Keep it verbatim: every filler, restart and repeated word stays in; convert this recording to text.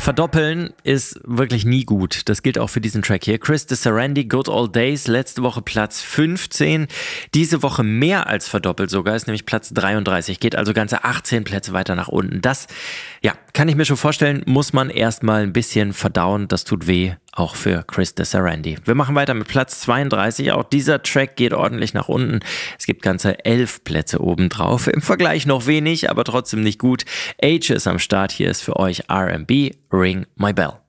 Verdoppeln ist wirklich nie gut. Das gilt auch für diesen Track hier. Chris DeSarandy, Good Old Days, letzte Woche Platz fünfzehn. Diese Woche mehr als verdoppelt sogar, ist nämlich Platz dreiunddreißig. Geht also ganze achtzehn Plätze weiter nach unten. Das, ja, kann ich mir schon vorstellen, muss man erstmal ein bisschen verdauen. Das tut weh, auch für Chris DeSarandy. Wir machen weiter mit Platz zweiunddreißig. Auch dieser Track geht ordentlich nach unten. Es gibt ganze elf Plätze obendrauf. Im Vergleich noch wenig, aber trotzdem nicht gut. Age ist am Start. Hier ist für euch R and B, Ring My Bell.